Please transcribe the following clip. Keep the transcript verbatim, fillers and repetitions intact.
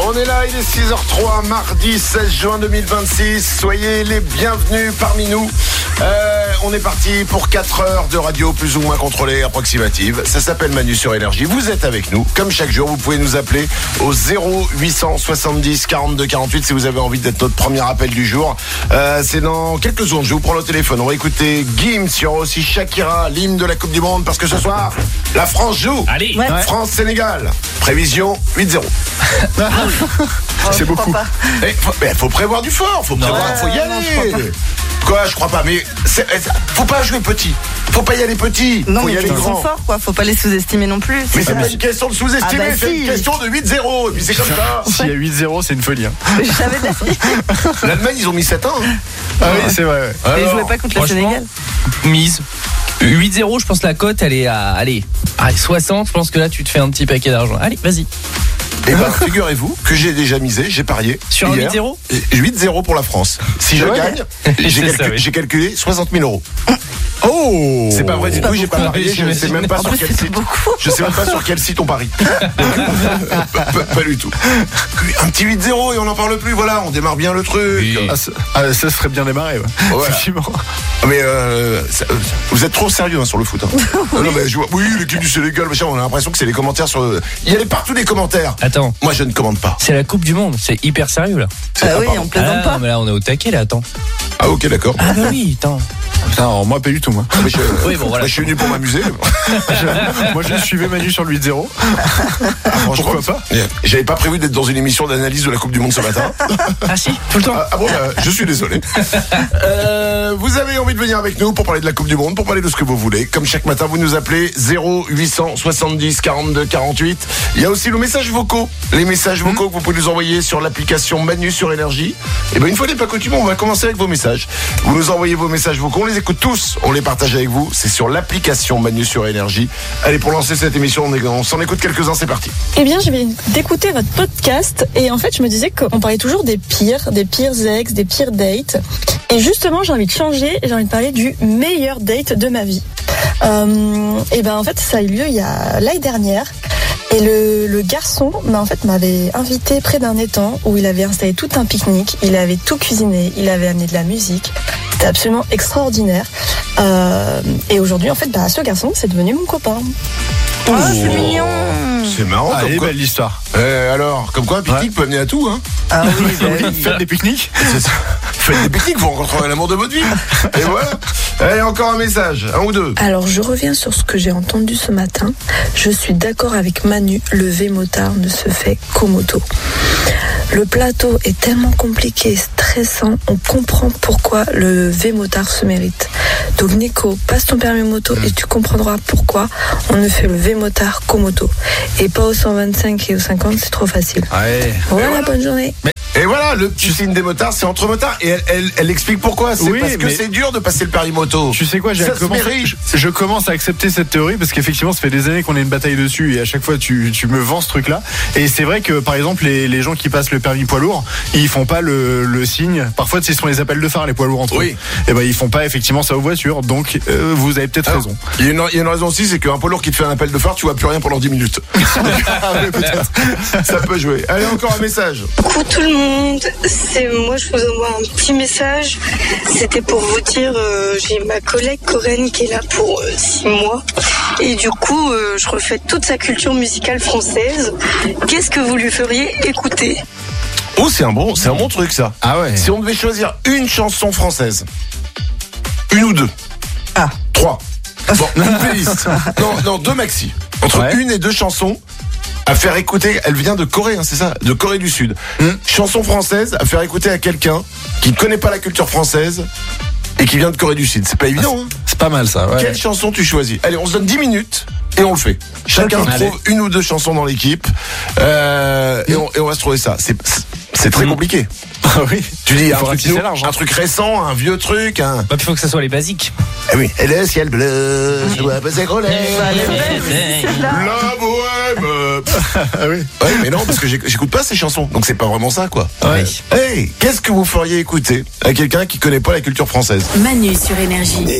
On est là, il est six heures trois, mardi seize juin deux mille vingt-six. Soyez les bienvenus parmi nous. Euh, on est parti pour quatre heures de radio plus ou moins contrôlée, approximative. Ça s'appelle Manu sur Énergie. Vous êtes avec nous, comme chaque jour. Vous pouvez nous appeler au zéro huit cent soixante-dix quarante-deux quarante-huit si vous avez envie d'être notre premier appel du jour. Euh, c'est dans quelques secondes. Je vous prends le téléphone. On va écouter Gims. Il y aura aussi Shakira, l'hymne de la Coupe du Monde, parce que ce soir, la France joue. Allez, ouais. France-Sénégal. Prévision huit zéro. C'est beaucoup. Il faut, faut prévoir du fort, faut prévoir, faut y non, aller. non, je Quoi, je crois pas, mais c'est, faut pas jouer petit. Faut pas y aller petit. Non, faut mais y aller ils sont grand. forts, quoi. Faut pas les sous-estimer non plus. Mais c'est Ah, pas une question de sous-estimer, Ah bah c'est si. une question de huit zéro. Et puis c'est comme ça. S'il y a huit zéro, c'est une folie. Hein. J'avais dit. L'Allemagne, ils ont mis sept un. Hein. Ah oui, c'est vrai. Ouais. Et ils Alors, jouaient pas contre le franchement, Sénégal. mise huit zéro, je pense que la cote elle est à allez, à soixante, je pense que là tu te fais un petit paquet d'argent. Allez, vas-y. Et ben, figurez-vous que j'ai déjà misé, j'ai parié. Sur un hier. huit zéro huit zéro pour la France. Si je Ouais. gagne, Je j'ai, sais calcu- ça, oui. j'ai calculé soixante mille euros. Oh, C'est pas vrai du pas tout, j'ai pas beaucoup, parié, je ne sais même pas En sur plus, quel c'est site. beaucoup. Je sais même pas sur quel site on parie. pas, pas- pas du tout. Un petit huit zéro et on n'en parle plus, voilà, on démarre bien le truc. Oui. Ah, ça, ah, ça serait bien démarré, ouais. Voilà. Effectivement. Mais euh, ça- vous êtes trop sérieux hein, sur le foot. Hein. Non, non, mais je vois, oui, l'équipe du Sénégal, machin, on a l'impression que c'est les commentaires sur. Il y a les- partout des commentaires. Attends, Moi, je ne commande pas. c'est la Coupe du Monde, c'est hyper sérieux là. C'est- Ah oui, pardon. on plaisante Ah, pas. mais là on est au taquet là, attends. Ah, ok, d'accord. Ah bah oui, attends. Putain, alors, moi, pas du tout, moi. Ah, mais je, Oui, bon, voilà. moi, je suis venu pour m'amuser. Je- moi, je suivais Manu sur le huit zéro. Ah, franchement, Pourquoi pas? J'avais pas prévu d'être dans une émission d'analyse de la Coupe du Monde ce matin. Ah si, tout le temps. Ah, ah bon, bah, je suis désolé. Euh, vous avez envie de venir avec nous pour parler de la Coupe du Monde, pour parler de ce que vous voulez. Comme chaque matin, vous nous appelez zéro huit cent soixante-dix quarante-deux quarante-huit. Il y a aussi nos messages vocaux. Les messages vocaux que vous pouvez nous envoyer sur l'application Manu sur Énergie. Et ben une fois n'est pas coutume, on va commencer avec vos messages. Vous nous envoyez vos messages vocaux, on les écoute tous, on les partage avec vous. C'est sur l'application Manu sur Énergie. Allez, pour lancer cette émission, on, est- on s'en écoute quelques-uns, c'est parti. Eh bien, je viens d'écouter votre podcast et en fait, je me disais qu'on parlait toujours des pires, des pires ex, des pires dates. Et justement, j'ai envie de changer et j'ai envie de parler du meilleur date de ma vie. Euh, et ben, en fait, ça a eu lieu il y a l'année dernière. Et le, le garçon, bah, en fait, m'avait invité près d'un étang où il avait installé tout un pique-nique. Il avait tout cuisiné, il avait amené de la musique. C'était absolument extraordinaire. Euh, et aujourd'hui, en fait, bah, ce garçon, c'est devenu mon copain. Oh, c'est mignon. C'est marrant, comme Allez, quoi. belle histoire. Euh, alors, comme quoi, un pique-nique Ouais. peut amener à tout, hein. Ah oui, bah oui. Faites des pique-niques. C'est ça. Faites des pique-niques, vous rencontrerez l'amour de votre vie. Et voilà. Allez, encore un message, un ou deux. Alors, je reviens sur ce que j'ai entendu ce matin. Je suis d'accord avec Manu, le V-motard ne se fait qu'au moto. Le plateau est tellement compliqué et stressant, on comprend pourquoi le V-motard se mérite. Donc Nico, passe ton permis moto et tu comprendras pourquoi on ne fait le V-motard qu'au moto. Et pas au cent vingt-cinq et au cinquante, c'est trop facile. Ouais. Voilà, voilà. bonne journée. Et voilà, le petit signe des motards, c'est entre motards. Et elle, elle, elle explique pourquoi. C'est Oui, parce que mais- c'est dur de passer le permis moto. Tu sais quoi, j'ai Ça se commencé- mérite. je, je commence à accepter cette théorie parce qu'effectivement, ça fait des années qu'on a une bataille dessus et à chaque fois, tu, tu me vends ce truc-là. Et c'est vrai que, par exemple, les, les gens qui passent le permis poids lourd, ils font pas le, le signe. Parfois, ce sont les appels de phare, les poids lourds entre Oui. eux. Et ben, ils font pas effectivement ça aux voitures. Donc, euh, vous avez peut-être Alors, raison. Il y, a une, il y a une raison aussi, c'est qu'un poids lourd qui te fait un appel de phare, tu vois plus rien pendant dix minutes. Ah oui, peut-être. Ça peut jouer. Allez, encore un message. Coucou tout le monde, c'est moi, je vous envoie un petit message. C'était pour vous dire, euh, j'ai ma collègue Corinne qui est là pour euh, six mois et du coup euh, je refais toute sa culture musicale française. Qu'est-ce que vous lui feriez écouter? Oh, c'est un bon, c'est un bon truc ça. Ah ouais. Si on devait choisir une chanson française, une ou deux, Ah. trois. Bon, une playlist. Non, non, deux maxi. Entre Ouais. une et deux chansons à faire écouter. Elle vient de Corée, hein, c'est ça, de Corée du Sud. Chanson française à faire écouter à quelqu'un qui ne connaît pas la culture française et qui vient de Corée du Sud. C'est pas évident. Hein. C'est pas mal ça. Ouais. Quelle chanson tu choisis? Allez, on se donne dix minutes et on le fait. Chacun Ok. trouve Allez. une ou deux chansons dans l'équipe euh, et, on, et on va se trouver ça. C'est c'est très Mm. compliqué. Ah oui. Tu dis Il un faut truc, ratisser nou- large, hein. un truc récent, un vieux truc, un. Bah, il faut que ça soit les basiques. Ah oui. Et le ciel bleu, je dois passer gros lait. La bohème. Ah oui. Ouais, mais non, parce que j'éc- j'écoute pas ces chansons, donc c'est pas vraiment ça, quoi. Ouais. Hey, qu'est-ce que vous feriez écouter à quelqu'un qui connaît pas la culture française? Manu sur Énergie.